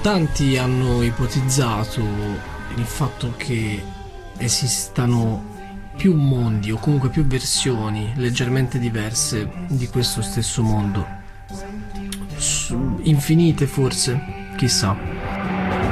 tanti hanno ipotizzato il fatto che esistano più mondi o comunque più versioni leggermente diverse di questo stesso mondo. Infinite forse, chissà.